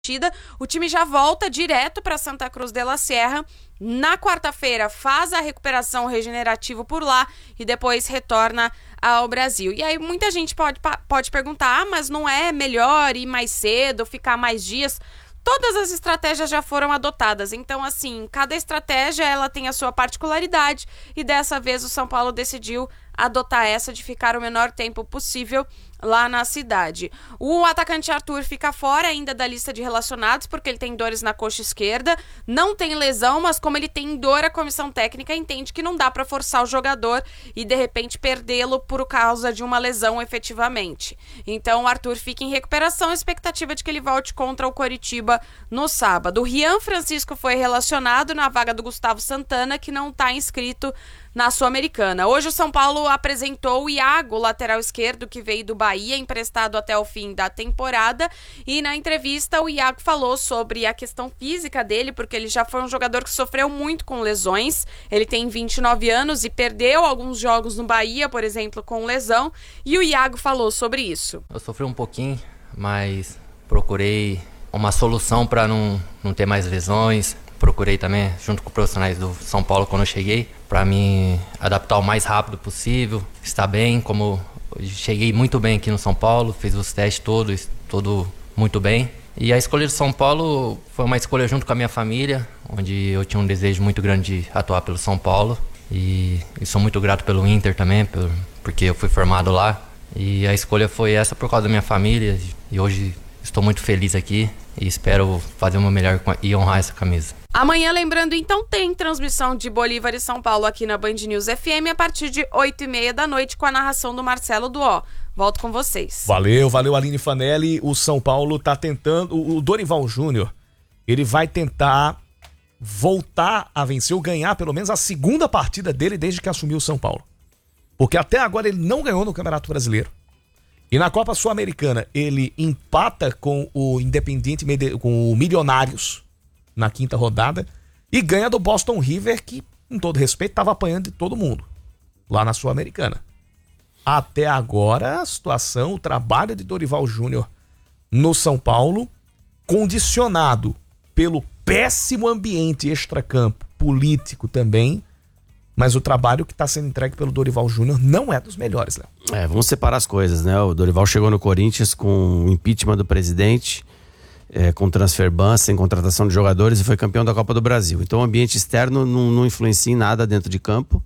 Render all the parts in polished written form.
O time já volta direto para Santa Cruz de la Sierra. Na quarta-feira faz a recuperação regenerativa por lá e depois retorna ao Brasil. E aí muita gente pode perguntar, mas não é melhor ir mais cedo, ficar mais dias? Todas as estratégias já foram adotadas, então assim, cada estratégia ela tem a sua particularidade e dessa vez o São Paulo decidiu adotar essa de ficar o menor tempo possível lá na cidade. O atacante Arthur fica fora ainda da lista de relacionados porque ele tem dores na coxa esquerda, não tem lesão, mas como ele tem dor, a comissão técnica entende que não dá para forçar o jogador e de repente perdê-lo por causa de uma lesão efetivamente. Então o Arthur fica em recuperação, a expectativa de que ele volte contra o Coritiba no sábado. O Rian Francisco foi relacionado na vaga do Gustavo Santana, que não está inscrito na Sul-Americana. Hoje o São Paulo apresentou o Iago, lateral esquerdo, que veio do Bahia, emprestado até o fim da temporada, e na entrevista o Iago falou sobre a questão física dele, porque ele já foi um jogador que sofreu muito com lesões. Ele tem 29 anos e perdeu alguns jogos no Bahia, por exemplo, com lesão, e o Iago falou sobre isso. Eu sofri um pouquinho, mas procurei uma solução para não ter mais lesões. Procurei também, junto com os profissionais do São Paulo, quando eu cheguei, para me adaptar o mais rápido possível, estar bem, como eu cheguei muito bem aqui no São Paulo, fiz os testes todos, tudo muito bem. E a escolha do São Paulo foi uma escolha junto com a minha família, onde eu tinha um desejo muito grande de atuar pelo São Paulo. E sou muito grato pelo Inter também, porque eu fui formado lá. E a escolha foi essa por causa da minha família, e hoje estou muito feliz aqui e espero fazer o meu melhor e honrar essa camisa. Amanhã, lembrando, então, tem transmissão de Bolívar e São Paulo aqui na Band News FM a partir de 8h30 da noite com a narração do Marcelo Duó. Volto com vocês. Valeu, Aline Fanelli. O São Paulo tá tentando, o Dorival Júnior, ele vai tentar voltar a vencer ou ganhar pelo menos a segunda partida dele desde que assumiu o São Paulo. Porque até agora ele não ganhou no Campeonato Brasileiro. E na Copa Sul-Americana ele empata com o Independiente, com o Milionários na quinta rodada e ganha do Boston River, que, com todo respeito, estava apanhando de todo mundo lá na Sul-Americana. Até agora, a situação, o trabalho de Dorival Júnior no São Paulo, condicionado pelo péssimo ambiente extracampo, político também, mas o trabalho que está sendo entregue pelo Dorival Júnior não é dos melhores, Léo. Vamos separar as coisas, né? O Dorival chegou no Corinthians com o impeachment do presidente, com transfer ban, sem contratação de jogadores, e foi campeão da Copa do Brasil. Então o ambiente externo não influencia em nada dentro de campo.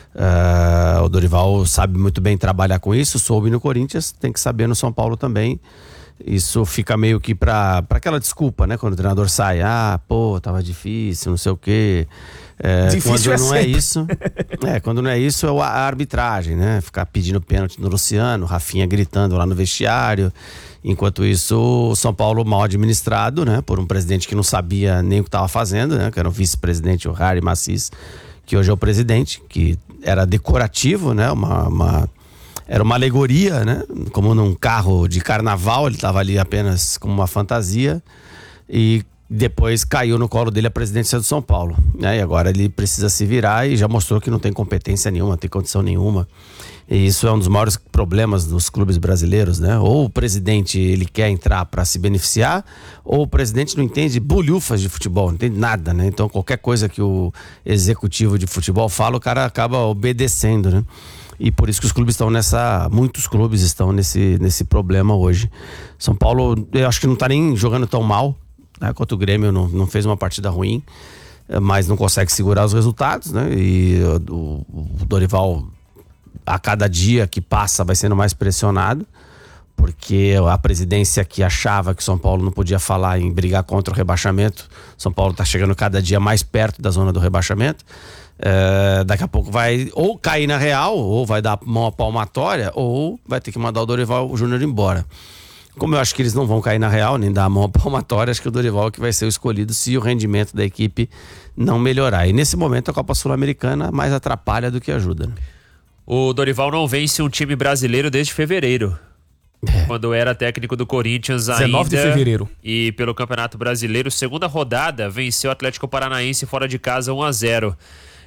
O Dorival sabe muito bem trabalhar com isso, soube no Corinthians, tem que saber no São Paulo também. Isso fica meio que pra aquela desculpa, né? Quando o treinador sai, tava difícil, não sei o quê. Difícil quando não sempre. é isso. Quando não é isso, é a arbitragem, né? Ficar pedindo pênalti no Luciano, Rafinha gritando lá no vestiário. Enquanto isso, o São Paulo mal administrado, né? Por um presidente que não sabia nem o que estava fazendo, né? Que era o vice-presidente, o Harry Macis, que hoje é o presidente, que era decorativo, né? Era uma alegoria, né? Como num carro de carnaval, ele estava ali apenas como uma fantasia, e depois caiu no colo dele a presidência do São Paulo, né? E agora ele precisa se virar e já mostrou que não tem competência nenhuma, não tem condição nenhuma. E isso é um dos maiores problemas dos clubes brasileiros, né? Ou o presidente ele quer entrar para se beneficiar, ou o presidente não entende bolhufas de futebol, não entende nada, né? Então qualquer coisa que o executivo de futebol fala, o cara acaba obedecendo, né? E por isso que os clubes estão muitos clubes estão nesse problema hoje. São Paulo, eu acho que não está nem jogando tão mal, né? Quanto o Grêmio não fez uma partida ruim, mas não consegue segurar os resultados, né? E o Dorival, a cada dia que passa, vai sendo mais pressionado, porque a presidência que achava que São Paulo não podia falar em brigar contra o rebaixamento, São Paulo está chegando cada dia mais perto da zona do rebaixamento. Daqui a pouco vai ou cair na real, ou vai dar mão à palmatória, ou vai ter que mandar o Dorival Júnior embora. Como eu acho que eles não vão cair na real, nem dar a mão à palmatória, acho que o Dorival é que vai ser o escolhido se o rendimento da equipe não melhorar. E nesse momento a Copa Sul-Americana mais atrapalha do que ajuda, né? O Dorival não vence um time brasileiro desde fevereiro. Quando era técnico do Corinthians ainda. 19 de fevereiro. E pelo Campeonato Brasileiro, segunda rodada, venceu o Atlético Paranaense fora de casa 1-0.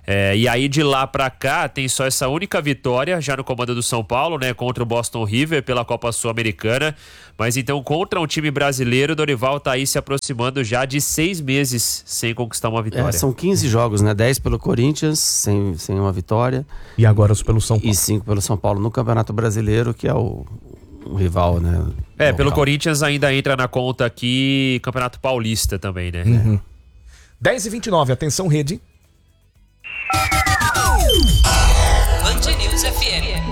E aí de lá pra cá tem só essa única vitória já no comando do São Paulo, né, contra o Boston River pela Copa Sul-Americana. Mas então contra um time brasileiro, o Dorival tá aí se aproximando já de 6 meses sem conquistar uma vitória. São 15 jogos, né? 10 pelo Corinthians, sem uma vitória. E agora pelo São Paulo. E 5 pelo São Paulo no Campeonato Brasileiro, que é o rival, né? Pelo Corinthians ainda entra na conta aqui Campeonato Paulista também, né? 10h29, atenção rede. Band News FM.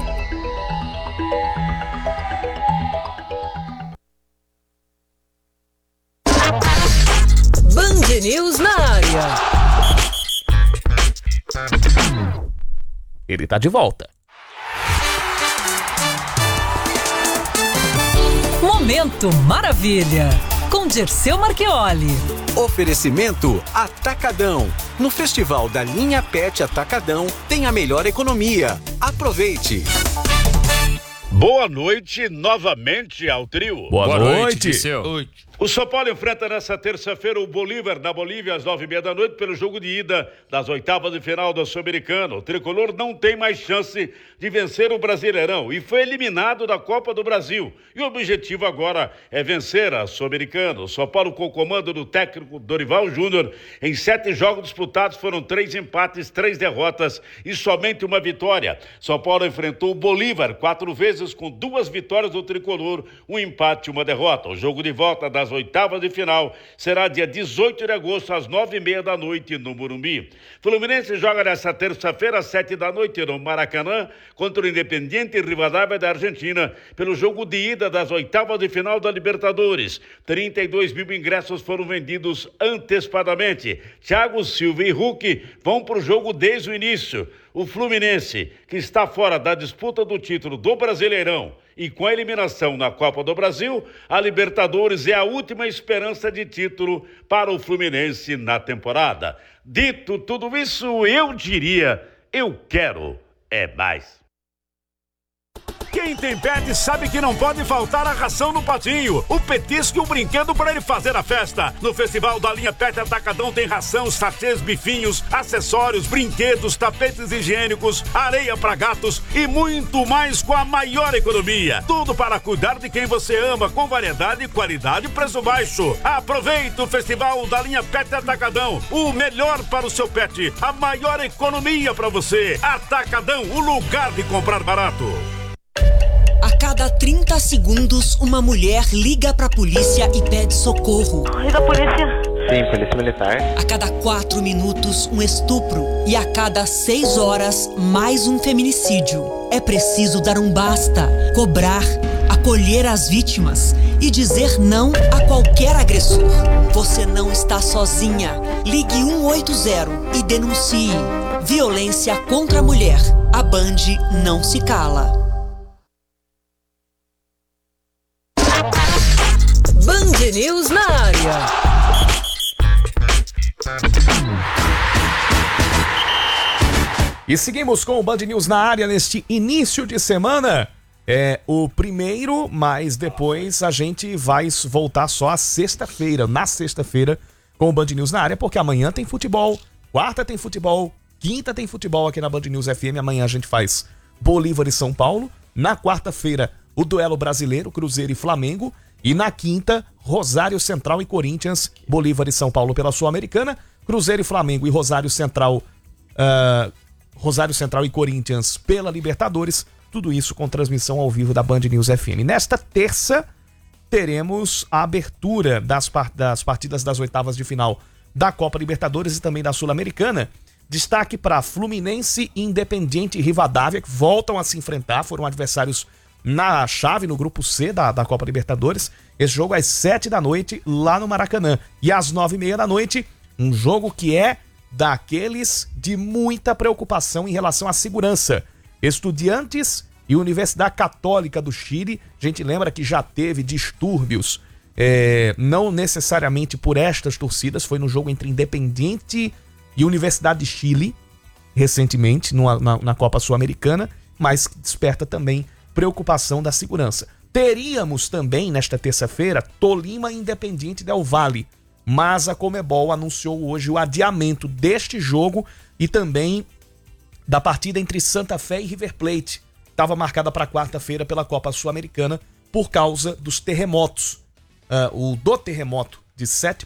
Band News na área. Ele tá de volta. Momento Maravilha, com Dirceu Marchioli. Oferecimento Atacadão. No Festival da Linha Pet Atacadão tem a melhor economia. Aproveite. Boa noite novamente ao trio. Boa noite. O São Paulo enfrenta nessa terça-feira o Bolívar na Bolívia às 9h30 da noite pelo jogo de ida das oitavas de final da Sul-Americana. O tricolor não tem mais chance de vencer o Brasileirão e foi eliminado da Copa do Brasil. E o objetivo agora é vencer a Sul-Americana. O São Paulo, com o comando do técnico Dorival Júnior, em 7 jogos disputados foram 3 empates, 3 derrotas e somente uma vitória. São Paulo enfrentou o Bolívar 4 vezes com 2 vitórias do tricolor, um empate e uma derrota. O jogo de volta das oitavas de final será dia 18 de agosto às 9h30 da noite no Morumbi. Fluminense joga nesta terça-feira às 7 da noite no Maracanã contra o Independiente Rivadavia da Argentina pelo jogo de ida das oitavas de final da Libertadores. 32 mil ingressos foram vendidos antecipadamente. Thiago Silva e Hulk vão para o jogo desde o início. O Fluminense, que está fora da disputa do título do Brasileirão e com a eliminação na Copa do Brasil, a Libertadores é a última esperança de título para o Fluminense na temporada. Dito tudo isso, eu diria, eu quero mais. Quem tem pet sabe que não pode faltar a ração no patinho, o petisco e o brinquedo para ele fazer a festa. No Festival da Linha Pet Atacadão tem ração, sachês, bifinhos, acessórios, brinquedos, tapetes higiênicos, areia para gatos e muito mais com a maior economia. Tudo para cuidar de quem você ama, com variedade, qualidade e preço baixo. Aproveite o Festival da Linha Pet Atacadão, o melhor para o seu pet, a maior economia para você. Atacadão, o lugar de comprar barato. A cada 30 segundos, uma mulher liga pra polícia e pede socorro. Liga a polícia. Sim, polícia militar. A cada 4 minutos, um estupro. E a cada 6 horas, mais um feminicídio. É preciso dar um basta, cobrar, acolher as vítimas e dizer não a qualquer agressor. Você não está sozinha. Ligue 180 e denuncie. Violência contra a mulher. A Band não se cala. Band News na área. E seguimos com o Band News na área neste início de semana. É o primeiro, mas depois a gente vai voltar só à sexta-feira, na sexta-feira, com o Band News na área, porque amanhã tem futebol, quarta tem futebol, quinta tem futebol aqui na Band News FM. Amanhã a gente faz Bolívar e São Paulo. Na quarta-feira, o duelo brasileiro, Cruzeiro e Flamengo. E na quinta, Rosário Central e Corinthians, Bolívar e São Paulo pela Sul-Americana, Cruzeiro e Flamengo e Rosário Central e Corinthians pela Libertadores, tudo isso com transmissão ao vivo da Band News FM. Nesta terça, teremos a abertura das partidas das oitavas de final da Copa Libertadores e também da Sul-Americana. Destaque para Fluminense, Independiente e Rivadavia, que voltam a se enfrentar, foram adversários na chave, no grupo C da Copa Libertadores. Esse jogo às 7 da noite lá no Maracanã. E às 9h30 da noite, um jogo que é daqueles de muita preocupação em relação à segurança. Estudiantes e Universidade Católica do Chile. A gente lembra que já teve distúrbios, não necessariamente por estas torcidas, foi no jogo entre Independiente e Universidade de Chile, recentemente, na Copa Sul-Americana, mas desperta também preocupação da segurança. Teríamos também, nesta terça-feira, Tolima e Independiente del Valle, mas a Conmebol anunciou hoje o adiamento deste jogo e também da partida entre Santa Fé e River Plate. Estava marcada para quarta-feira pela Copa Sul-Americana por causa dos terremotos. O terremoto de